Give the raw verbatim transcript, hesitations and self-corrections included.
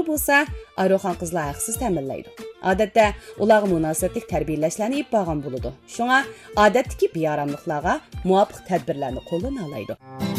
Qizlarga bo'lsa, ayroqan qizlar haqsiz ta'minlaydi. Odatda ularga munosabatlik tarbiyalashlarni ib borgan bo'ladi. Shunga odatdagi beyaramliklarga muvofiq tadbirlarni qo'llana oladi.